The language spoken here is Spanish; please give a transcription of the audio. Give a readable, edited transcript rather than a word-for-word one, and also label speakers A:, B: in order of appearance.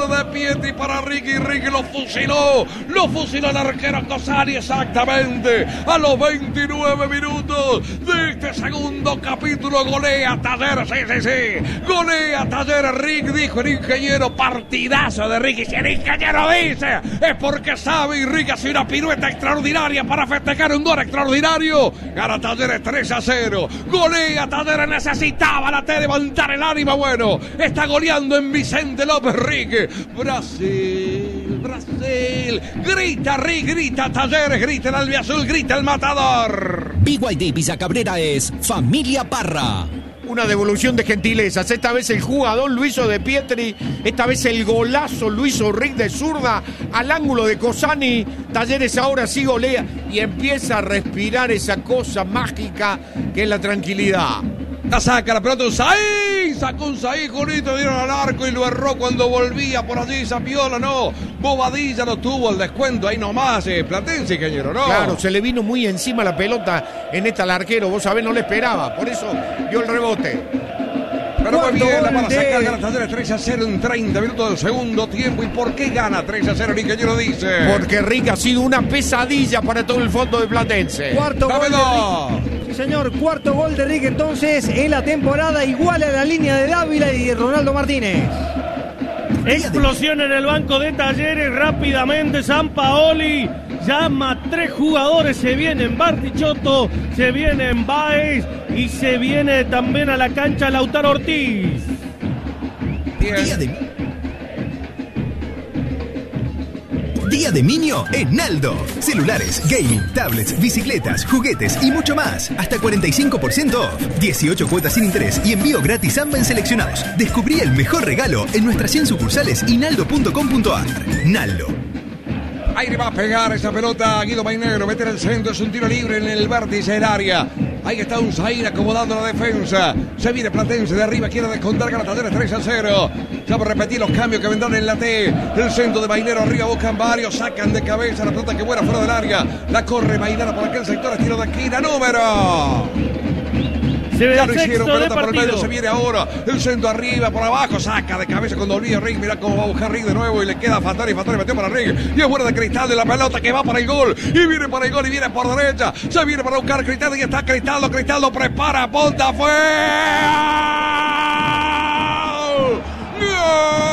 A: vuelo de Pietri para Ricky. Ricky lo fusiló el arquero Cosani exactamente a los 29 minutos de este segundo capítulo. Golea Talleres, sí, golea Talleres. Rick dijo el ingeniero, partidazo de Ricky. Si el ingeniero dice, es porque sabe, y Rick hace una pirueta extraordinaria para festejar un gol extraordinario. Gana Talleres 3-0, golea Talleres, necesitaba la T levantar el ánimo. Bueno, está goleando en Vicente López Rick. Brasil, grita Rick, grita Talleres, grita el albiazul, grita el matador.
B: BYD Villa Cabrera es Familia Parra.
C: Una devolución de gentilezas. Esta vez el jugador lo hizo de Pietri. Esta vez el golazo lo hizo Rick de zurda al ángulo de Cosani. Talleres ahora sí golea y empieza a respirar esa cosa mágica que es la tranquilidad.
A: La saca la pelota Unzaí, sacó Unzaí, Julito, dieron al arco y lo erró cuando volvía por allí. Zapiola, no, Bobadilla no tuvo el descuento, ahí nomás, Platense, ingeniero, ¿no?
C: Claro, se le vino muy encima la pelota en esta al arquero, vos sabés, no le esperaba, por eso dio el rebote.
A: Pero muy bien, la para sacar, gana Talleres 3-0 en 30 minutos del segundo tiempo. ¿Y por qué gana 3-0? El ingeniero dice.
C: Porque Rick ha sido una pesadilla para todo el fondo de Platense.
D: Cuarto gol de Rick. Sí, señor, cuarto gol de Rick entonces en la temporada, igual a la línea de Dávila y de Ronaldo Martínez.
E: Explosión en el banco de Talleres, rápidamente Sampaoli llama a 3 jugadores, se vienen Bartichotto, se vienen Baez y se viene también a la cancha Lautaro Ortiz.
B: Día de Niño en Naldo. Celulares, gaming, tablets, bicicletas, juguetes y mucho más. Hasta 45% off. 18 cuotas sin interés y envío gratis a en seleccionados. Descubrí el mejor regalo en nuestras 100 sucursales y naldo.com.ar. Naldo.
A: Ahí va a pegar esa pelota Guido Mainero, meter el centro, es un tiro libre en el vértice del área. Ahí está Unzaí acomodando la defensa. Se viene Platense de arriba, quiere descontar, gana Talleres 3-0. Ya por repetir los cambios que vendrán en la T. El centro de Mainero arriba, buscan varios, sacan de cabeza la pelota que buena fuera del área. La corre Mainero por aquel sector, estilo de esquina, número. Ya lo hicieron, pelota por el medio, se viene ahora. El centro arriba, por abajo, saca de cabeza cuando olvida Rick. Mira cómo va a buscar Rick de nuevo y le queda Fattori, metió para Rick. Y es buena de Cristal de la pelota que va para el gol. Y viene para el gol y viene por derecha. Se viene para buscar Cristal y está Cristaldo prepara, ponta, fue. ¡Gol!